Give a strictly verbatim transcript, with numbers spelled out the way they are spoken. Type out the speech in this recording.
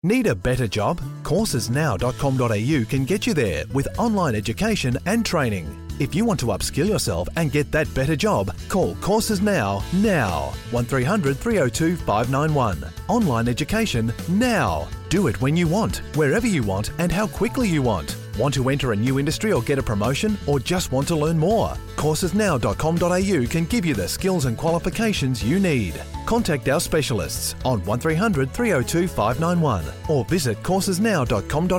Need a better job? courses now dot com dot a u can get you there with online education and training. If you want to upskill yourself and get that better job, call Courses Now, now. one three hundred three oh two five nine one. Online education now. Do it when you want, wherever you want and how quickly you want. Want to enter a new industry or get a promotion, or just want to learn more? courses now dot com dot a u can give you the skills and qualifications you need. Contact our specialists on one three hundred three oh two five nine one or visit courses now dot com dot a u.